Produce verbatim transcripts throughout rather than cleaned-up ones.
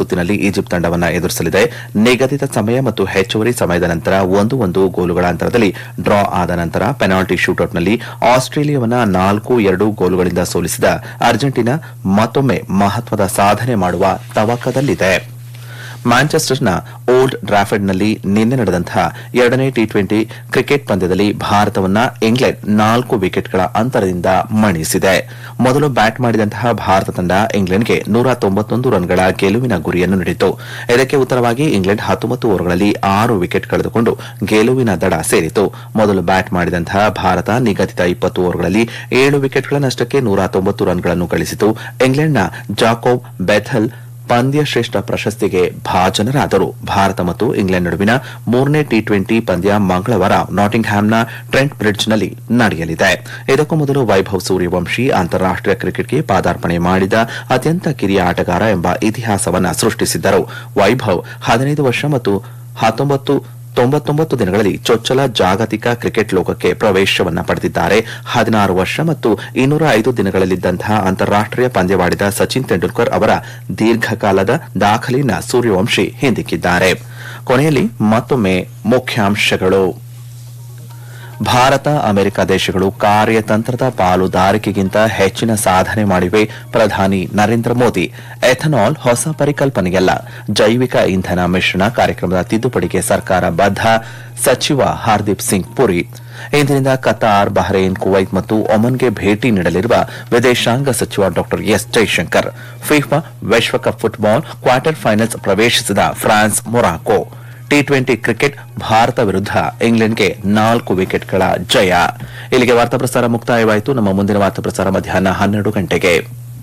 ಸುತ್ತಿನಲ್ಲಿ ಈಜಿಪ್ಟ್ ತಂಡವನ್ನು ಎದುರಿಸಲಿದೆ. ನಿಗದಿತ ಸಮಯ ಮತ್ತು ಹೆಚ್ಚುವರಿ ಸಮಯದ ನಂತರ ಒಂದು ಒಂದು ಗೋಲುಗಳ ಅಂತರದಲ್ಲಿ ಡ್ರಾ ಆದ ನಂತರ ಪೆನಾಲ್ಟಿ ಶೂಟೌಟ್ನಲ್ಲಿ ಆಸ್ಟ್ರೇಲಿಯಾವನ್ನ ನಾಲ್ಕು ಎರಡು ಗೋಲುಗಳಿಂದ ಸೋಲಿಸಿದ ಅರ್ಜೆಂಟೀನಾ ಮತ್ತೊಮ್ಮೆ ಮಹತ್ವದ ಸಾಧನೆ ಮಾಡುವ ತವಕದಲ್ಲಿದೆ. ಮ್ಯಾಂಚೆಸ್ಟರ್ನ ಓಲ್ಡ್ ಡ್ರಾಫರ್ಡ್ನಲ್ಲಿ ನಿನ್ನೆ ನಡೆದಂತಹ ಎರಡನೇ ಟಿ ಟ್ವೆಂಟಿ ಕ್ರಿಕೆಟ್ ಪಂದ್ಯದಲ್ಲಿ ಭಾರತವನ್ನ ಇಂಗ್ಲೆಂಡ್ ನಾಲ್ಕು ವಿಕೆಟ್ಗಳ ಅಂತರದಿಂದ ಮಣಿಸಿದೆ. ಮೊದಲು ಬ್ಯಾಟ್ ಮಾಡಿದಂತಹ ಭಾರತ ತಂಡ ಇಂಗ್ಲೆಂಡ್ಗೆ ನೂರ ತೊಂಬತ್ತೊಂದು ರನ್ಗಳ ಗೆಲುವಿನ ಗುರಿಯನ್ನು ನೀಡಿತು. ಇದಕ್ಕೆ ಉತ್ತರವಾಗಿ ಇಂಗ್ಲೆಂಡ್ ಹತ್ತೊಂಬತ್ತು ಓವರ್ಗಳಲ್ಲಿ ಆರು ವಿಕೆಟ್ ಕಳೆದುಕೊಂಡು ಗೆಲುವಿನ ದಡ ಸೇರಿತು. ಮೊದಲು ಬ್ಯಾಟ್ ಮಾಡಿದಂತಹ ಭಾರತ ನಿಗದಿತ ಇಪ್ಪತ್ತು ಓವರ್ಗಳಲ್ಲಿ ಏಳು ವಿಕೆಟ್ಗಳ ನಷ್ಟಕ್ಕೆ ನೂರ ತೊಂಬತ್ತು ರನ್ಗಳನ್ನು ಗಳಿಸಿತು. ಇಂಗ್ಲೆಂಡ್ನ ಜಾಕೋಬ್ ಬೆಥೆಲ್ ಪಂದ್ಯ ಶ್ರೇಷ್ಠ ಪ್ರಶಸ್ತಿಗೆ ಭಾಜನರಾದರು. ಭಾರತ ಮತ್ತು ಇಂಗ್ಲೆಂಡ್ ನಡುವಿನ ಮೂರನೇ ಟಿ ಟ್ವೆಂಟಿ ಪಂದ್ಯ ಮಂಗಳವಾರ ನಾಟಿಂಗ್ಹ್ಯಾಮ್ನ ಟ್ರೆಂಟ್ ಬ್ರಿಡ್ಜ್ನಲ್ಲಿ ನಡೆಯಲಿದೆ. ಇದಕ್ಕೂ ಮೊದಲು ವೈಭವ್ ಸೂರ್ಯವಂಶಿ ಅಂತಾರಾಷ್ಟೀಯ ಕ್ರಿಕೆಟ್ಗೆ ಪಾದಾರ್ಪಣೆ ಮಾಡಿದ ಅತ್ಯಂತ ಕಿರಿಯ ಆಟಗಾರ ಎಂಬ ಇತಿಹಾಸವನ್ನು ಸೃಷ್ಟಿಸಿದ್ದರು. ವೈಭವ್ ಹದಿನೈದು ವರ್ಷ ಮತ್ತು ಹತ್ತೊಂಬತ್ತು ತೊಂಬತ್ತೊಂಬತ್ತು ದಿನಗಳಲ್ಲಿ ಚೊಚ್ಚಲ ಜಾಗತಿಕ ಕ್ರಿಕೆಟ್ ಲೋಕಕ್ಕೆ ಪ್ರವೇಶವನ್ನ ಪಡೆದಿದ್ದಾರೆ. ಹದಿನಾರು ವರ್ಷ ಮತ್ತು ಇನ್ನೂರ ಐದು ದಿನಗಳಲ್ಲಿದ್ದಂತಹ ಅಂತಾರಾಷ್ಟೀಯ ಪಂದ್ಯವಾಡಿದ ಸಚಿನ್ ತೆಂಡೂಲ್ಕರ್ ಅವರ ದೀರ್ಘಕಾಲದ ದಾಖಲೆಯನ್ನು ಸೂರ್ಯವಂಶಿ ಹಿಂದಿಕ್ಕಿದ್ದಾರೆ. ಕೊನೆಯಲ್ಲಿ ಮತ್ತೊಮ್ಮೆ ಮುಖ್ಯಾಂಶಗಳು. ಭಾರತ ಅಮೆರಿಕ ದೇಶಗಳು ಕಾರ್ಯತಂತ್ರದ ಪಾಲುದಾರಿಕೆಗಿಂತ ಹೆಚ್ಚಿನ ಸಾಧನೆ ಮಾಡಿವೆ. ಪ್ರಧಾನಿ ನರೇಂದ್ರ ಮೋದಿ. ಎಥನಾಲ್ ಹೊಸ ಪರಿಕಲ್ಪನೆಯಲ್ಲ, ಜೈವಿಕ ಇಂಧನ ಮಿಶ್ರಣ ಕಾರ್ಯಕ್ರಮದ ತಿದ್ದುಪಡಿಗೆ ಸರ್ಕಾರ ಬದ್ಧ. ಸಚಿವ ಹರ್ದೀಪ್ ಸಿಂಗ್ ಪುರಿ. ಇಂದಿನಿಂದ ಕತಾರ್, ಬಹ್ರೇನ್, ಕುವೈತ್ ಮತ್ತು ಒಮನ್ಗೆ ಭೇಟಿ ನೀಡಲಿರುವ ವಿದೇಶಾಂಗ ಸಚಿವ ಡಾ ಎಸ್ ಜೈಶಂಕರ್. ಫಿಫಾ ವಿಶ್ವಕಪ್ ಫುಟ್ಬಾಲ್ ಕ್ವಾರ್ಟರ್ ಫೈನಲ್ಸ್ ಪ್ರವೇಶಿಸಿದ France, Morocco. T twenty cricket Bharat ವಿರುದ್ಧ ಇಂಗ್ಲೆಂಡ್ಗೆ ನಾಲ್ಕು ವಿಕೆಟ್ಗಳ ಜಯ. ಇಲ್ಲಿಗೆ ವಾರ್ತಾ ಪ್ರಸಾರ ಮುಕ್ತಾಯವಾಯಿತು. ನಮ್ಮ ಮುಂದಿನ ವಾರ್ತಾ ಪ್ರಸಾರ ಮಧ್ಯಾಹ್ನ ಹನ್ನೆರಡು ಗಂಟೆಗೆ.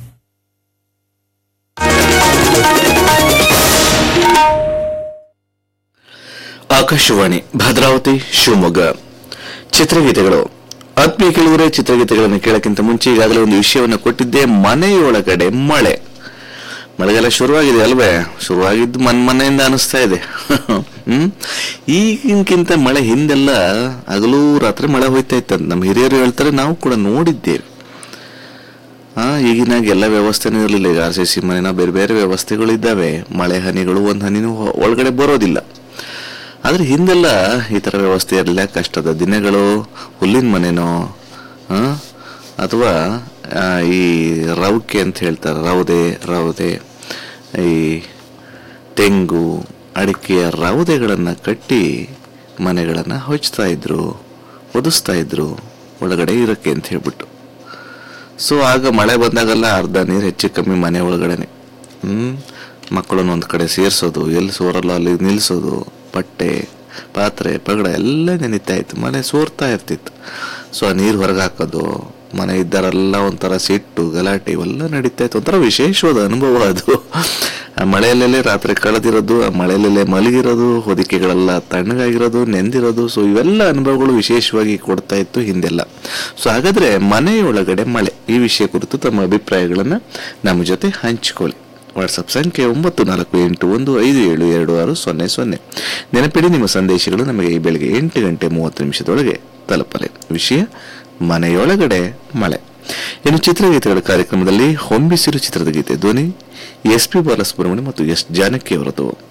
ಆಕಾಶವಾಣಿ ಭದ್ರಾವತಿ ಶಿವಮೊಗ್ಗ. ಚಿತ್ರಗೀತೆಗಳು. ಆತ್ಮೀಯ ಕೇಳಿದರೆ, ಚಿತ್ರಗೀತೆಗಳನ್ನು ಕೇಳಕ್ಕಿಂತ ಮುಂಚೆ ಈಗಾಗಲೇ ಒಂದು ವಿಷಯವನ್ನು ಕೊಟ್ಟಿದ್ದೆ. ಮನೆಯೊಳಗಡೆ ಮಳೆ. ಮಳೆಗಾಲ ಶುರುವಾಗಿದೆ ಅಲ್ವೇ? ಶುರುವಾಗಿದ್ದು ಮನ್ ಮನೆಯಿಂದ ಅನಿಸ್ತಾ ಇದೆ. ಹ್ಮ್ ಈಗಿನಕ್ಕಿಂತ ಮಳೆ ಹಿಂದೆಲ್ಲ ಹಗಲು ರಾತ್ರಿ ಮಳೆ ಹೋಯ್ತಾ ಇತ್ತಂತ ನಮ್ಮ ಹಿರಿಯರು ಹೇಳ್ತಾರೆ, ನಾವು ಕೂಡ ನೋಡಿದ್ದೇವೆ. ಹಾ ಈಗಿನಾಗ ಎಲ್ಲ ವ್ಯವಸ್ಥೆನೂ ಇರಲಿಲ್ಲ. ಈಗ ಆರ್ ಸಿ ಸಿ ಮನೆನ ಬೇರೆ ಬೇರೆ ವ್ಯವಸ್ಥೆಗಳು ಇದ್ದಾವೆ. ಮಳೆ ಹನಿಗಳು ಒಂದು ಹನಿನೂ ಒಳಗಡೆ ಬರೋದಿಲ್ಲ. ಆದ್ರೆ ಹಿಂದೆಲ್ಲ ಈ ತರ ವ್ಯವಸ್ಥೆ ಇರಲಿಲ್ಲ. ಕಷ್ಟದ ದಿನಗಳು. ಹುಲ್ಲಿನ ಮನೆನೋ ಅಥವಾ ಈ ರೌಕೆ ಅಂತ ಹೇಳ್ತಾರೆ, ರೌದೆ ರೌದೆ ಈ ತೆಂಗು ಅಡಿಕೆಯ ರೌದೆಗಳನ್ನು ಕಟ್ಟಿ ಮನೆಗಳನ್ನು ಹೊಚ್ತಾ ಇದ್ರು, ಒದಿಸ್ತಾ ಇದ್ರು ಒಳಗಡೆ ಇರಕ್ಕೆ ಅಂತ ಹೇಳ್ಬಿಟ್ಟು. ಸೊ ಆಗ ಮಳೆ ಬಂದಾಗೆಲ್ಲ ಅರ್ಧ ನೀರು ಹೆಚ್ಚು ಕಮ್ಮಿ ಮನೆ ಒಳಗಡೆನೆ. ಹ್ಮ್ ಮಕ್ಕಳನ್ನ ಒಂದು ಕಡೆ ಸೇರಿಸೋದು, ಎಲ್ಲಿ ಸೋರಲ್ಲ ಅಲ್ಲಿ ನಿಲ್ಲಿಸೋದು, ಬಟ್ಟೆ ಪಾತ್ರೆ ಪಗಡ ಎಲ್ಲ ನೆನೀತಾ ಇತ್ತು. ಮನೆ ಸೋರ್ತಾ ಇರ್ತಿತ್ತು. ಸೊ ಆ ನೀರು ಹೊರಗೆ ಹಾಕೋದು, ಮನೆ ಇದ್ದಾರೆಲ್ಲ ಒಂಥರ ಸಿಟ್ಟು ಗಲಾಟೆ ಇವೆಲ್ಲ ನಡೀತಾ ಇತ್ತು. ಒಂಥರ ವಿಶೇಷವಾದ ಅನುಭವ ಅದು. ಆ ಮಳೆಯಲ್ಲೇ ರಾತ್ರಿ ಕಳೆದಿರೋದು, ಆ ಮಳೆಯಲ್ಲೇ ಮಲಗಿರೋದು, ಹೊದಿಕೆಗಳೆಲ್ಲ ತಣ್ಣಗಾಗಿರೋದು, ನೆಂದಿರೋದು. ಸೊ ಇವೆಲ್ಲ ಅನುಭವಗಳು ವಿಶೇಷವಾಗಿ ಕೊಡ್ತಾ ಇತ್ತು ಹಿಂದೆಲ್ಲ. ಸೊ ಹಾಗಾದ್ರೆ ಮನೆಯೊಳಗಡೆ ಮಳೆ ಈ ವಿಷಯ ಕುರಿತು ತಮ್ಮ ಅಭಿಪ್ರಾಯಗಳನ್ನ ನಮ್ಮ ಜೊತೆ ಹಂಚಿಕೊಳ್ಳಿ. ವಾಟ್ಸಪ್ ಸಂಖ್ಯೆ ಒಂಬತ್ತು ನಾಲ್ಕು ಎಂಟು ಒಂದು ಐದು ಏಳು ಎರಡು ಆರು ಸೊನ್ನೆ ಸೊನ್ನೆ. ನೆನಪಿಡಿ, ನಿಮ್ಮ ಸಂದೇಶಗಳು ನಮಗೆ ಈ ಬೆಳಗ್ಗೆ ಎಂಟು ಗಂಟೆ ಮೂವತ್ತು ನಿಮಿಷದೊಳಗೆ ತಲುಪಲೆ. ವಿಷಯ ಮನೆಯೊಳಗಡೆ ಮಳೆ. ಇನ್ನು ಚಿತ್ರಗೀತೆಗಳ ಕಾರ್ಯಕ್ರಮದಲ್ಲಿ ಹೊಂಬಿಸಿರು ಚಿತ್ರದ ಗೀತೆ ಧ್ವನಿ ಎಸ್ ಪಿ ಬಾಲಸುಬ್ರಹ್ಮಣ್ಯ ಮತ್ತು ಎಸ್ ಜಾನಕಿ ಅವರದು.